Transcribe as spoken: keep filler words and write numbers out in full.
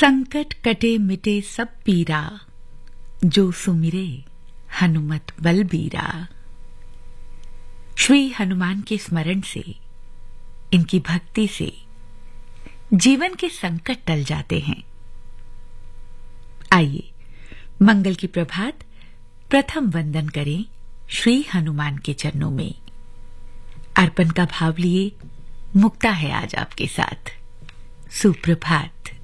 संकट कटे मिटे सब पीरा, जो सुमिरे हनुमत बलबीरा। श्री हनुमान के स्मरण से, इनकी भक्ति से जीवन के संकट टल जाते हैं। आइए मंगल की प्रभात प्रथम वंदन करें श्री हनुमान के चरणों में। अर्पण का भाव लिए मुक्ता है आज आपके साथ। सुप्रभात।